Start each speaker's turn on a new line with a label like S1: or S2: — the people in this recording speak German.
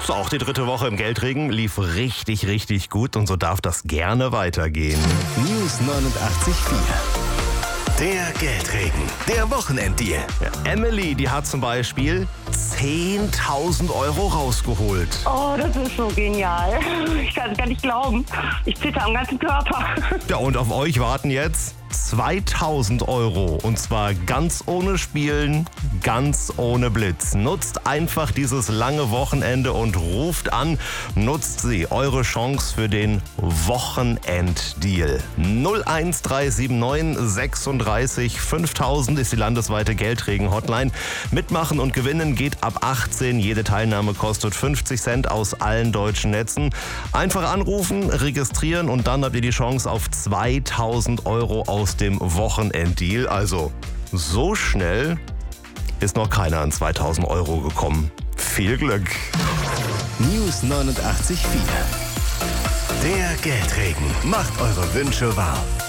S1: So, auch die dritte Woche im Geldregen lief richtig, richtig gut und so darf das gerne weitergehen.
S2: News 89.4. Der Geldregen, der Wochenenddeal.
S1: Ja, Emily, die hat zum Beispiel 10.000 € rausgeholt.
S3: Oh, das ist so genial. Ich kann es gar nicht glauben. Ich zitter am ganzen Körper.
S1: Ja, und auf euch warten jetzt 2.000 € und zwar ganz ohne Spielen, ganz ohne Blitz. Nutzt einfach dieses lange Wochenende und ruft an. Nutzt sie, eure Chance für den Wochenenddeal. 01379 36 5000 ist die landesweite Geldregen-Hotline. Mitmachen und gewinnen geht ab 18. Jede Teilnahme kostet 50 Cent aus allen deutschen Netzen. Einfach anrufen, registrieren und dann habt ihr die Chance auf 2.000 € aus dem Wochenenddeal. Also so schnell ist noch keiner an 2.000 € gekommen. Viel Glück!
S2: News 89.4. Der Geldregen macht eure Wünsche wahr.